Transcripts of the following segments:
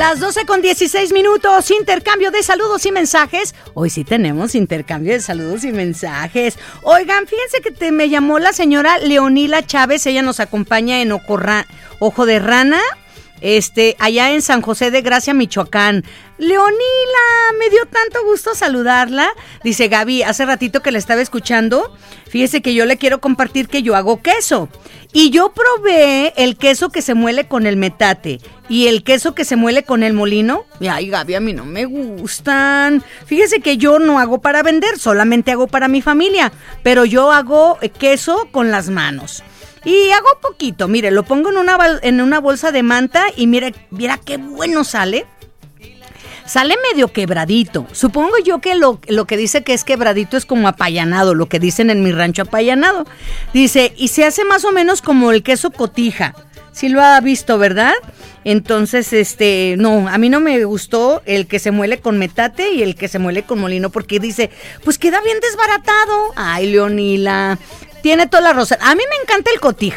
Las 12:16, intercambio de saludos y mensajes. Hoy sí tenemos intercambio de saludos y mensajes. Oigan, fíjense que me llamó la señora Leonila Chávez, ella nos acompaña en Ojo de Rana, allá en San José de Gracia, Michoacán. Leonila, me dio tanto gusto saludarla. Dice Gaby, hace ratito que la estaba escuchando, fíjese que yo le quiero compartir que yo hago queso. Y yo probé el queso que se muele con el metate y el queso que se muele con el molino. Y ay, Gaby, a mí no me gustan. Fíjese que yo no hago para vender, solamente hago para mi familia. Pero yo hago queso con las manos. Y hago poquito, mire, lo pongo en una bolsa de manta y mira qué bueno sale. Sale medio quebradito. Supongo yo que lo que dice que es quebradito es como apallanado, lo que dicen en mi rancho, apallanado. Dice, y se hace más o menos como el queso cotija. Sí lo ha visto, ¿verdad? Entonces, no, a mí no me gustó el que se muele con metate y el que se muele con molino, porque dice, pues queda bien desbaratado. Ay, Leonila, tiene toda la razón. A mí me encanta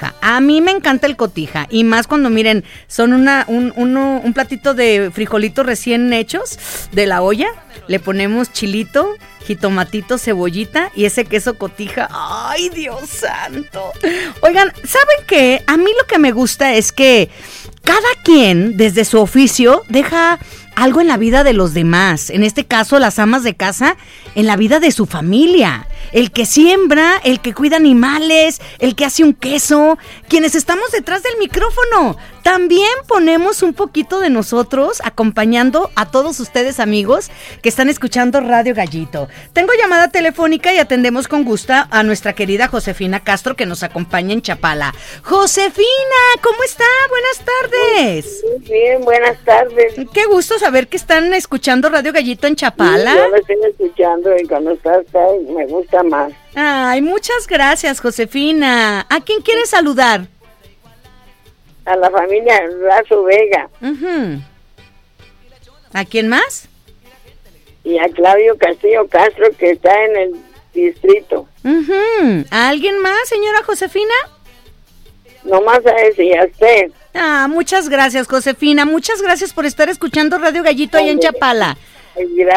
el cotija, y más cuando, miren, son un platito de frijolitos recién hechos de la olla, le ponemos chilito, jitomatito, cebollita y ese queso cotija. ¡Ay, Dios santo! Oigan, ¿saben qué? A mí lo que me gusta es que cada quien, desde su oficio, deja algo en la vida de los demás. En este caso, las amas de casa, en la vida de su familia. El que siembra, el que cuida animales, el que hace un queso. Quienes estamos detrás del micrófono, también ponemos un poquito de nosotros, acompañando a todos ustedes, amigos, que están escuchando Radio Gallito. Tengo llamada telefónica y atendemos con gusto a nuestra querida Josefina Castro, que nos acompaña en Chapala. Josefina, ¿cómo está? Buenas tardes. Muy bien, buenas tardes. Qué gusto saber que están escuchando Radio Gallito en Chapala. Sí, yo lo estoy escuchando y cuando está me gusta más. Ay, muchas gracias, Josefina. ¿A quién quieres saludar? A la familia Razo Vega. Uh-huh. ¿A quién más? Y a Claudio Castillo Castro, que está en el distrito. Uh-huh. ¿A alguien más, señora Josefina? Nomás a ese y a usted. Ah, muchas gracias, Josefina. Muchas gracias por estar escuchando Radio Gallito allá en Chapala. Gracias.